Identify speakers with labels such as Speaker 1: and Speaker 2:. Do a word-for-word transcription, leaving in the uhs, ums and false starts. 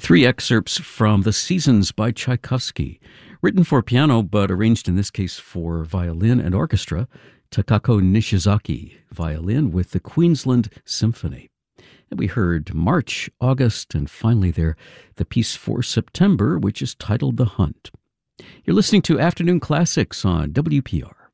Speaker 1: Three excerpts from The Seasons by Tchaikovsky, written for piano but arranged in this case for violin and orchestra. Takako Nishizaki, violin with the Queensland Symphony. And we heard March, August, and finally there, the piece for September, which is titled The Hunt. You're listening to Afternoon Classics on W P R.